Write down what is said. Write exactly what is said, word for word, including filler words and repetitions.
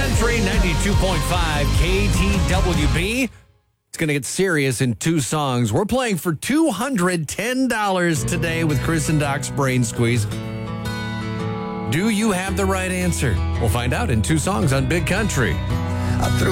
Country ninety-two point five K T W B. It's going to get serious in two songs. We're playing for two hundred ten dollars today with Chris and Doc's Brain Squeeze. Do you have the right answer? We'll find out in two songs on Big Country. I threw